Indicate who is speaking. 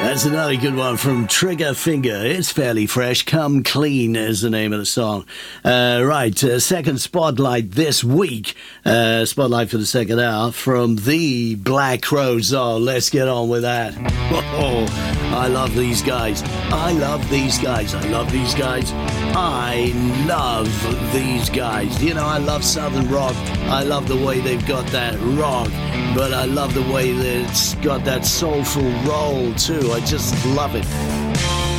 Speaker 1: That's another good one from Trigger Finger. It's fairly fresh. Come Clean is the name of the song. Second spotlight this week. Spotlight for the second hour from the Black Crowes. Oh, let's get on with that. Oh, I love these guys. I love these guys. I love these guys. I love these guys. You know, I love Southern rock. I love the way they've got that rock, but I love the way that it's got that soulful roll too. I just love it.